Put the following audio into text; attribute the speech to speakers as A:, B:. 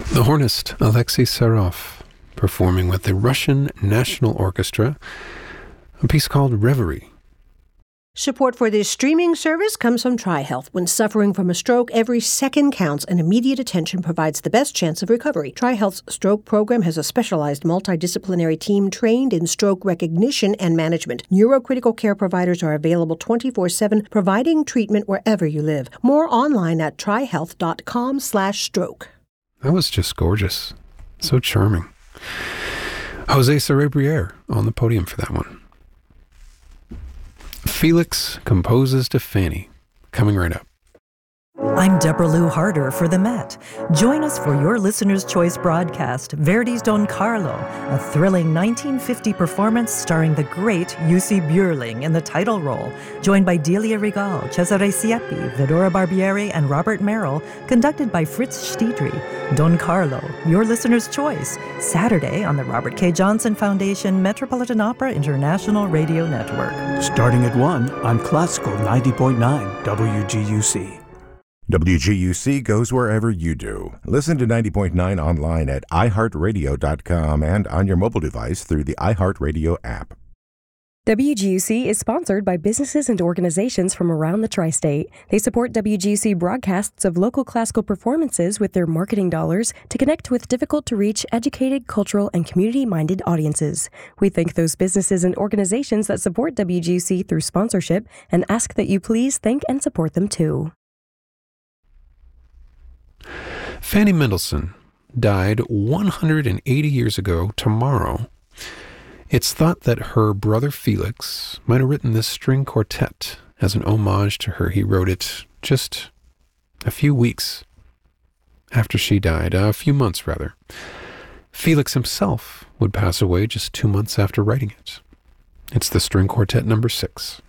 A: The hornist Alexei Sarov performing with the Russian National Orchestra, a piece called Reverie.
B: Support for this streaming service comes from TriHealth. When suffering from a stroke, every second counts and immediate attention provides the best chance of recovery. TriHealth's stroke program has a specialized multidisciplinary team trained in stroke recognition and management. Neurocritical care providers are available 24/7, providing treatment wherever you live. More online at trihealth.com/stroke.
A: That was just gorgeous. So charming. Jose Cerebriere on the podium for that one. Felix composes to Fanny, coming right up.
C: I'm Deborah Lou Harder for The Met. Join us for your Listener's Choice broadcast, Verdi's Don Carlo, a thrilling 1950 performance starring the great Jussi Björling in the title role, joined by Delia Regal, Cesare Siepi, Vedora Barbieri, and Robert Merrill, conducted by Fritz Stiedry. Don Carlo, your Listener's Choice, Saturday on the Robert K. Johnson Foundation Metropolitan Opera International Radio Network.
D: Starting at 1 on Classical 90.9 WGUC.
E: WGUC goes wherever you do. Listen to 90.9 online at iHeartRadio.com and on your mobile device through the iHeartRadio app.
F: WGUC is sponsored by businesses and organizations from around the tri-state. They support WGUC broadcasts of local classical performances with their marketing dollars to connect with difficult-to-reach, educated, cultural, and community-minded audiences. We thank those businesses and organizations that support WGUC through sponsorship and ask that you please thank and support them too.
A: Fanny Mendelssohn died 180 years ago tomorrow. It's thought that her brother Felix might have written this string quartet as an homage to her. He wrote it just a few weeks after she died, a few months rather. Felix himself would pass away just 2 months after writing it. It's the string quartet number 6.